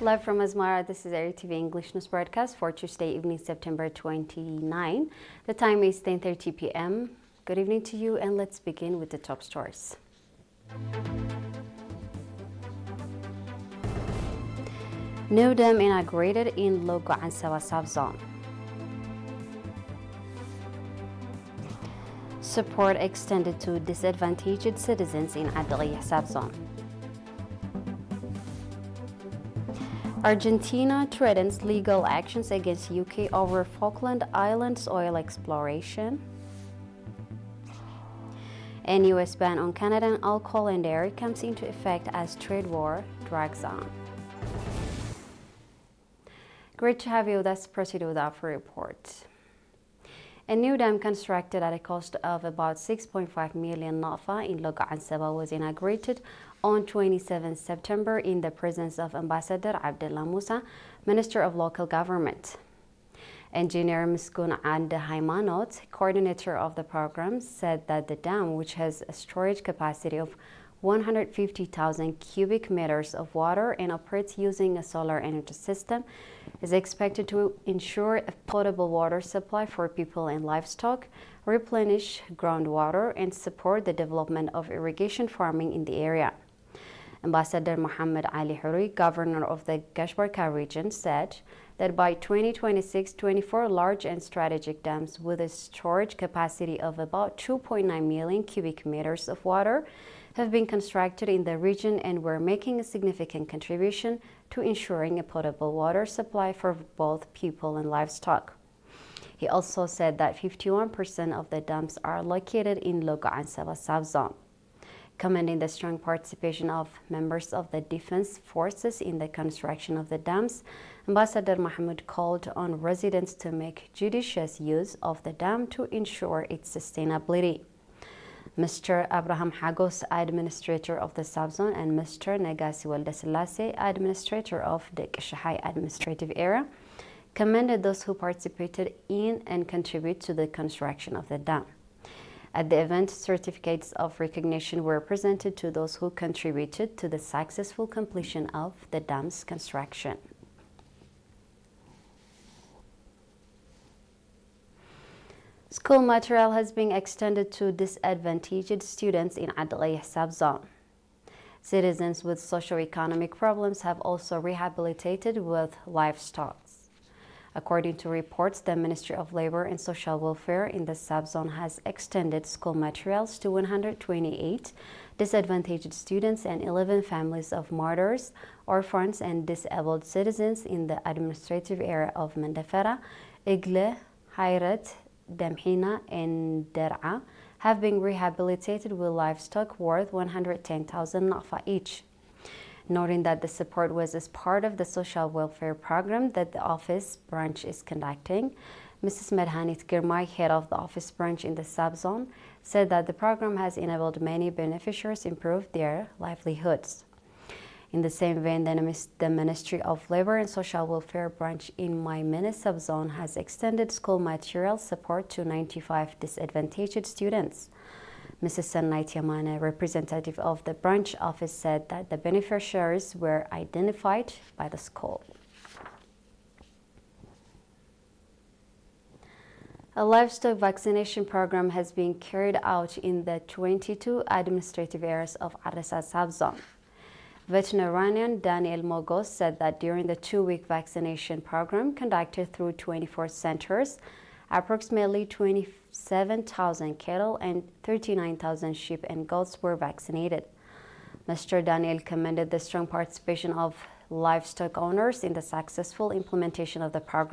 Live from Asmara, this is Area TV English News Broadcast for Tuesday evening, September 29. The time is 10:30 p.m. Good evening to you, and let's begin with the top stories. New dam inaugurated in Logo and Sawa sub-zone. Support extended to disadvantaged citizens in Adaliyah sub-zone. Argentina threatens legal actions against UK over Falkland Islands oil exploration. And US ban on Canadian alcohol and dairy comes into effect as trade war drags on. Great to have you. Let's proceed with our report. A new dam constructed at a cost of about 6.5 million NAFA in Logo and Sawa was inaugurated on 27 September in the presence of Ambassador Abdullah Musa, Minister of Local Government. Engineer Miskun and Haimanot, coordinator of the program, said that the dam, which has a storage capacity of 150,000 cubic meters of water and operates using a solar energy system, is expected to ensure a potable water supply for people and livestock, replenish groundwater, and support the development of irrigation farming in the area. Ambassador Mohammed Ali Huri, governor of the Gashbarka region, said that by 2026, 24 large and strategic dams with a storage capacity of about 2.9 million cubic meters of water have been constructed in the region and were making a significant contribution to ensuring a potable water supply for both people and livestock. He also said that 51% of the dams are located in Logo and Sawa sub-zone. Commending the strong participation of members of the defense forces in the construction of the dams, Ambassador Mahmoud called on residents to make judicious use of the dam to ensure its sustainability. Mr. Abraham Hagos, administrator of the sub-zone, and Mr. Negasi Waldeselase, administrator of the Kishahai administrative area, commended those who participated in and contribute to the construction of the dam. At the event, certificates of recognition were presented to those who contributed to the successful completion of the dam's construction. School material has been extended to disadvantaged students in Adaliyah sub-zone. Citizens with socio-economic problems have also rehabilitated with livestock. According to reports, the Ministry of Labor and Social Welfare in the sub-zone has extended school materials to 128 disadvantaged students and 11 families of martyrs, orphans, and disabled citizens in the administrative area of Mandafara, Igle, Hayrat, Damhina, and Der'a have been rehabilitated with livestock worth 110,000 NAFA each. Noting that the support was as part of the social welfare program that the office branch is conducting, Mrs. Medhanit Girmay, head of the office branch in the sub-zone, said that the program has enabled many beneficiaries improve their livelihoods. In the same vein, the Ministry of Labor and Social Welfare branch in Maimene sub-zone has extended school material support to 95 disadvantaged students. Mrs. Sanait Yamane, representative of the branch office, said that the beneficiaries were identified by the school. A livestock vaccination program has been carried out in the 22 administrative areas of Arisa sub-zone. Veterinarian Daniel Mogos said that during the 2-week vaccination program conducted through 24 centers, approximately 27,000 cattle and 39,000 sheep and goats were vaccinated. Mr. Daniel commended the strong participation of livestock owners in the successful implementation of the program.